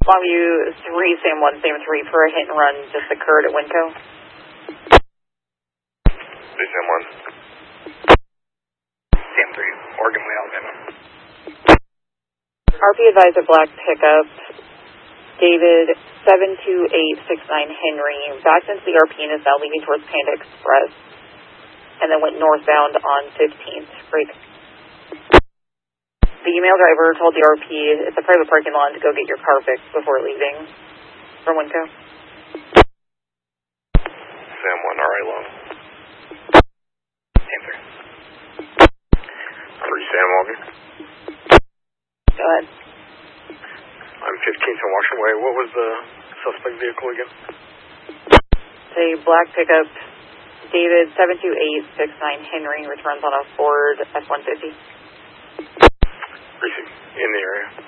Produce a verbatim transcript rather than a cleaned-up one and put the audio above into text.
Longview three, Sam one, Sam three for a hit and run just occurred at Winco. three, Sam one. Sam three, Oregon Way, Alabama. R P advised a black pickup, David seven two eight six nine Henry, backed into the R P and is now leaving towards Panda Express, and then went northbound on fifteenth. Break. The email driver told the R P it's a private parking lot to go get your car fixed before leaving from Winco. Sam one, R A long. Sam three. three, Sam Logan. Go ahead. I'm fifteenth and Washington Way. What was the suspect vehicle again? It's a black pickup, David seven two eight six nine Henry, returns on a Ford F one fifty. Receive. In the area.